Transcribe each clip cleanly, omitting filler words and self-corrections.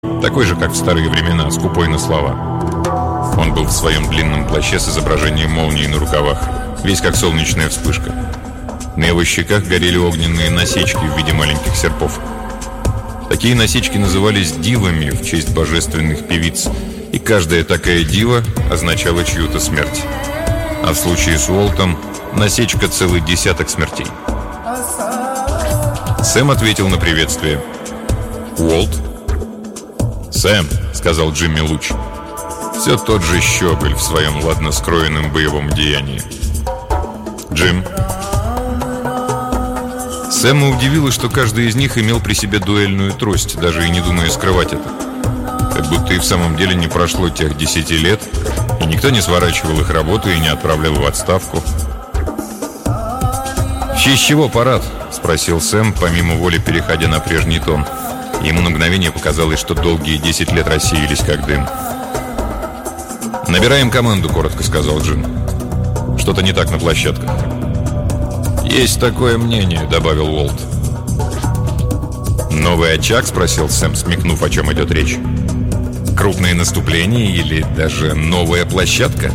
такой же, как в старые времена, скупой на слова. Он был в своем длинном плаще с изображением молнии на рукавах, весь как солнечная вспышка. На его щеках горели огненные насечки в виде маленьких серпов. Такие насечки назывались дивами в честь божественных певиц, и каждая такая дива означала чью-то смерть. А в случае с Уолтом насечка целый десяток смертей. Сэм ответил на приветствие. «Уолт?» «Сэм», — сказал Джимми Луч. Все тот же щеголь в своем ладно скроенном боевом деянии. «Джим». Сэма удивило, что каждый из них имел при себе дуэльную трость, даже и не думая скрывать это. Как будто и в самом деле не прошло тех 10 лет, и никто не сворачивал их работу и не отправлял в отставку. «В честь чего парад?» — спросил Сэм, помимо воли переходя на прежний тон. Ему на мгновение показалось, что долгие 10 лет рассеялись как дым. «Набираем команду», — коротко сказал Джим. «Что-то не так на площадках». «Есть такое мнение», — добавил Уолт. «Новый очаг?» — спросил Сэм, смекнув, о чем идет речь. «Крупное наступление или даже новая площадка?»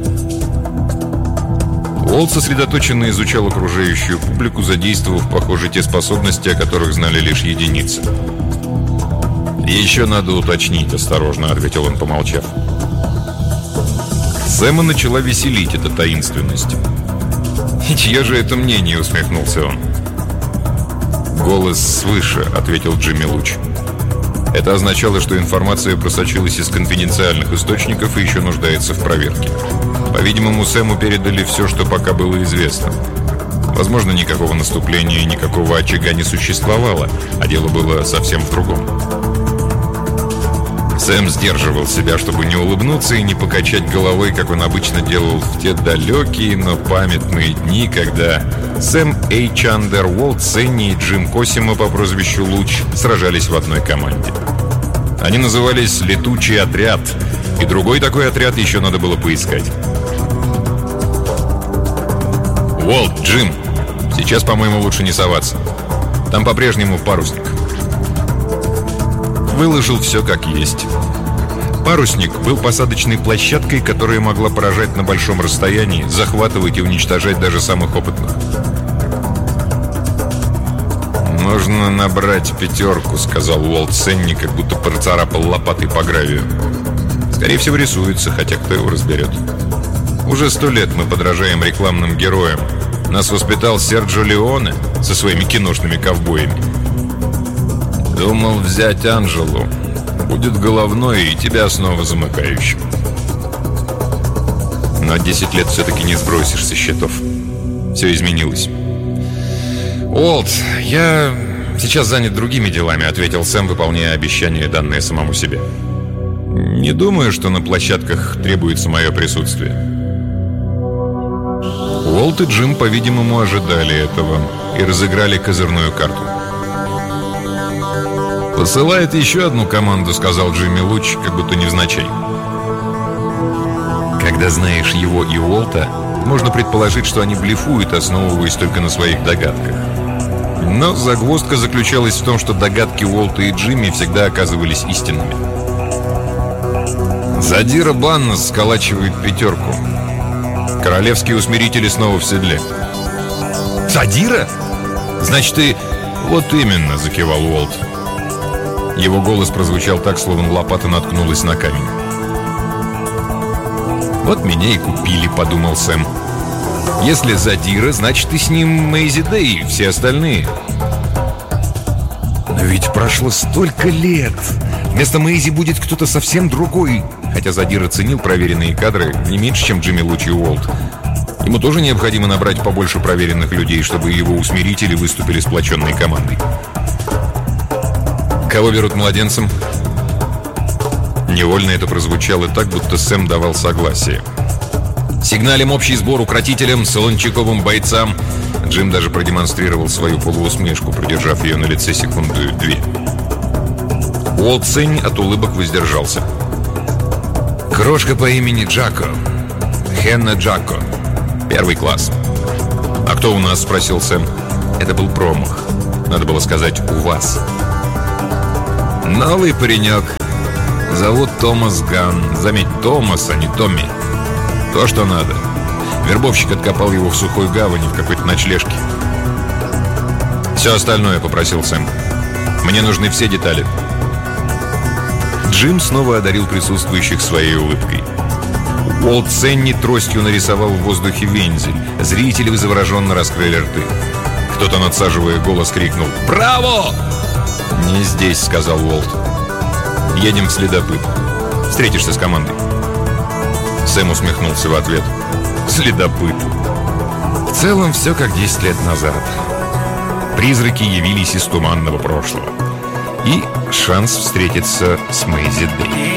Уолт сосредоточенно изучал окружающую публику, задействовав, похоже, те способности, о которых знали лишь единицы. «Еще надо уточнить», — осторожно ответил он, помолчав. Сэма начала веселить эта таинственность. «И чье же это мнение?» — усмехнулся он. «Голос свыше», — ответил Джимми Луч. Это означало, что информация просочилась из конфиденциальных источников и еще нуждается в проверке. По-видимому, Сэму передали все, что пока было известно. Возможно, никакого наступления и никакого очага не существовало, а дело было совсем в другом. Сэм сдерживал себя, чтобы не улыбнуться и не покачать головой, как он обычно делал в те далекие, но памятные дни, когда Сэм Эйч Андерволд, Сенни и Джим Косимо по прозвищу Луч сражались в одной команде. Они назывались «Летучий отряд», и другой такой отряд еще надо было поискать. «Уолт, Джим, сейчас, по-моему, лучше не соваться. Там по-прежнему парусник». Выложил все как есть. Парусник был посадочной площадкой, которая могла поражать на большом расстоянии, захватывать и уничтожать даже самых опытных. «Нужно набрать 5», — сказал Уолт Сенни, как будто процарапал лопатой по гравию. «Скорее всего, рисуется, хотя кто его разберет. Уже 100 лет мы подражаем рекламным героям. Нас воспитал Серджо Леоне со своими киношными ковбоями. Думал взять Анжелу. Будет головной и тебя снова замыкающим. Но 10 лет все-таки не сбросишь со счетов. Все изменилось». «Уолт, я сейчас занят другими делами», — ответил Сэм, выполняя обещание, данное самому себе. «Не думаю, что на площадках требуется мое присутствие». Уолт и Джим, по-видимому, ожидали этого и разыграли козырную карту. «Посылает еще одну команду», — сказал Джимми Луч, как будто невзначай. Когда знаешь его и Уолта, можно предположить, что они блефуют, основываясь только на своих догадках. Но загвоздка заключалась в том, что догадки Уолта и Джимми всегда оказывались истинными. Задира Баннос сколачивает 5. Королевские усмирители снова в седле. «Задира? Значит, ты...» «Вот именно», — закивал Уолт. Его голос прозвучал так, словно лопата наткнулась на камень. «Вот меня и купили», — подумал Сэм. «Если Задира, значит и с ним Мэйзи Дэй и все остальные». «Но ведь прошло столько лет! Вместо Мэйзи будет кто-то совсем другой». Хотя Задира ценил проверенные кадры не меньше, чем Джимми Луч и Уолт. Ему тоже необходимо набрать побольше проверенных людей, чтобы его усмирители выступили сплоченной командой. «Кого берут младенцем?» Невольно это прозвучало так, будто Сэм давал согласие. «Сигналим общий сбор укротителям, солончаковым бойцам». Джим даже продемонстрировал свою полуусмешку, продержав ее на лице секунду-две. Уолт Сенни от улыбок воздержался. «Крошка по имени Джако. Хенна Джако. 1 класс». «А кто у нас?» — спросил Сэм. Это был промах. Надо было сказать «у вас». Новый паренек. Зовут Томас Ганн. Заметь, Томас, а не Томми. То, что надо. Вербовщик откопал его в сухой гавани в какой-то ночлежке. «Все остальное», — попросил Сэм. «Мне нужны все детали». Джим снова одарил присутствующих своей улыбкой. Уолт Сенни тростью нарисовал в воздухе вензель. Зрители завороженно раскрыли рты. Кто-то, надсаживая голос, крикнул «Браво!» «Не здесь», — сказал Уолт. «Едем в следопыт. Встретишься с командой». Сэм усмехнулся в ответ. «Следопыт». В целом все как 10 лет назад. Призраки явились из туманного прошлого. И шанс встретиться с Мэйзи Дэй.